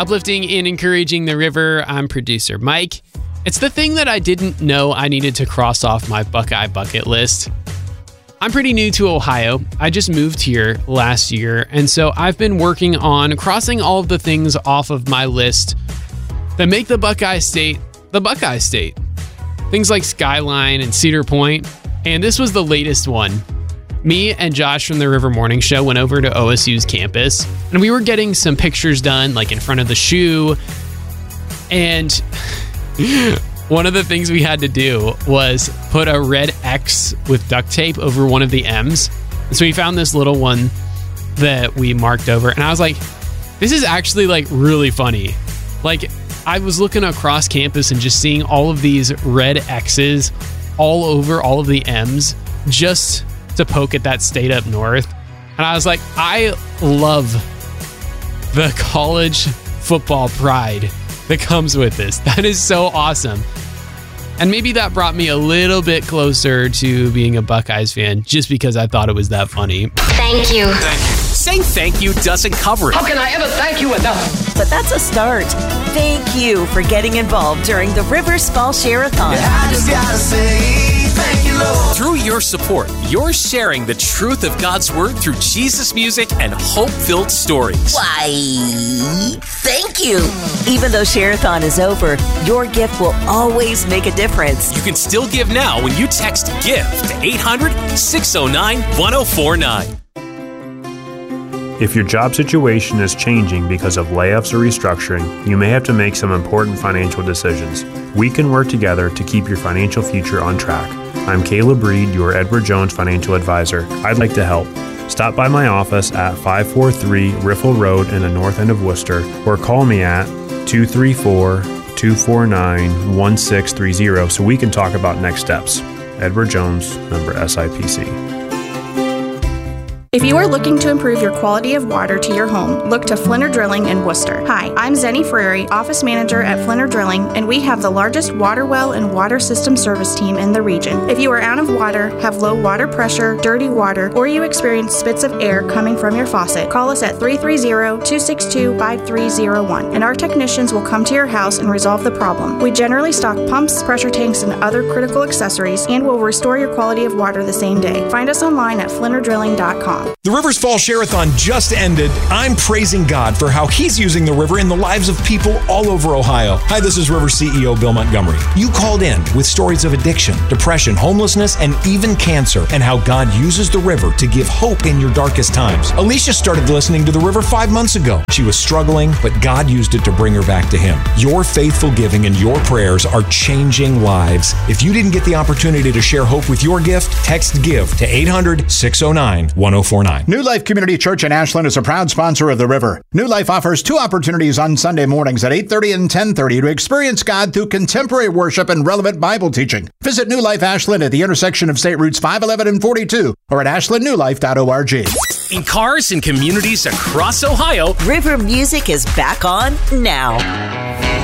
Uplifting and encouraging the river, I'm producer Mike. It's the thing that I didn't know I needed to cross off my Buckeye bucket list. I'm pretty new to Ohio. I just moved here last year, and so I've been working on crossing all of the things off of my list that make the Buckeye State the Buckeye State. Things like Skyline and Cedar Point, and this was the latest one. Me and Josh from the River Morning Show went over to OSU's campus, and we were getting some pictures done, like in front of the shoe. And one of the things we had to do was put a red X with duct tape over one of the M's. And so we found this little one that we marked over, and I was like, this is actually like really funny. Like, I was looking across campus and just seeing all of these red X's all over all of the M's just to poke at that state up north. And I was like, I love the college football pride that comes with this. That is so awesome. And maybe that brought me a little bit closer to being a Buckeyes fan just because I thought it was that funny. Thank you. Saying thank you doesn't cover it. How can I ever thank you enough? But that's a start. Thank you for getting involved during the Rivers Fall Share-a-thon. I just gotta say thank you, Lord. Through your support, you're sharing the truth of God's Word through Jesus music and hope-filled stories. Why, thank you. Even though Share-a-thon is over, your gift will always make a difference. You can still give now when you text GIVE to 800-609-1049. If your job situation is changing because of layoffs or restructuring, you may have to make some important financial decisions. We can work together to keep your financial future on track. I'm Caleb Reed, your Edward Jones financial advisor. I'd like to help. Stop by my office at 543 Riffle Road in the north end of Worcester, or call me at 234-249-1630 so we can talk about next steps. Edward Jones, member SIPC. If you are looking to improve your quality of water to your home, look to Flinner Drilling in Worcester. Hi, I'm Zenny Frary, office manager at Flinner Drilling, and we have the largest water well and water system service team in the region. If you are out of water, have low water pressure, dirty water, or you experience spits of air coming from your faucet, call us at 330-262-5301, and our technicians will come to your house and resolve the problem. We generally stock pumps, pressure tanks, and other critical accessories, and will restore your quality of water the same day. Find us online at flinnerdrilling.com. The Rivers Fall Share-a-thon just ended. I'm praising God for how He's using the river in the lives of people all over Ohio. Hi, this is River CEO Bill Montgomery. You called in with stories of addiction, depression, homelessness, and even cancer, and how God uses the river to give hope in your darkest times. Alicia started listening to the river 5 months ago. She was struggling, but God used it to bring her back to Him. Your faithful giving and your prayers are changing lives. If you didn't get the opportunity to share hope with your gift, text GIVE to 800-609-1049. New Life Community Church in Ashland is a proud sponsor of The River. New Life offers 2 opportunities on Sunday mornings at 8:30 and 10:30 to experience God through contemporary worship and relevant Bible teaching. Visit New Life Ashland at the intersection of State Routes 511 and 42 or at ashlandnewlife.org. In cars and communities across Ohio, River Music is back on now.